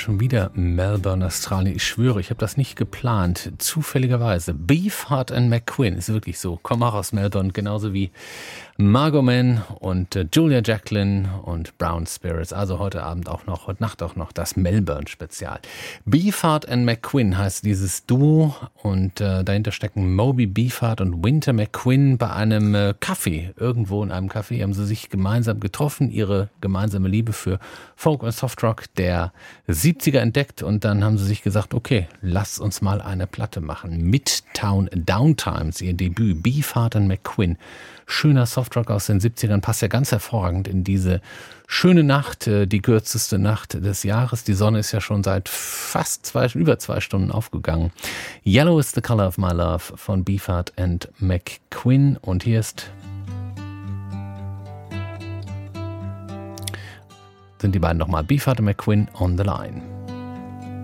Schon wieder Melbourne, Australien. Ich schwöre, ich habe das nicht geplant. Zufälligerweise. Beefheart and McQueen ist wirklich so. Komm auch aus Melbourne, genauso wie Margot Mann und Julia Jacqueline und Brown Spirits. Also heute Nacht auch noch das Melbourne-Spezial. Beefheart and McQueen heißt dieses Duo und dahinter stecken Moby Beefheart und Winter McQueen bei einem Kaffee. Irgendwo in einem Café haben sie sich gemeinsam getroffen, ihre gemeinsame Liebe für Folk und Softrock der 70er entdeckt und dann haben sie sich gesagt, okay, lass uns mal eine Platte machen. Midtown Downtimes, ihr Debüt, Beefheart and McQueen. Schöner Softrock aus den 70ern, passt ja ganz hervorragend in diese schöne Nacht, die kürzeste Nacht des Jahres. Die Sonne ist ja schon seit über 2 Stunden aufgegangen. Yellow is the Color of My Love von Beefheart and McQueen und hier sind die beiden nochmal, Beefheart and McQueen on the Line.